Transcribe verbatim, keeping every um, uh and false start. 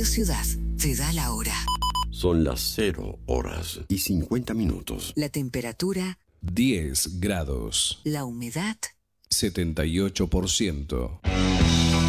Radio Ciudad te da la hora. Son las cero horas y cincuenta minutos. La temperatura diez grados. La humedad setenta y ocho por ciento.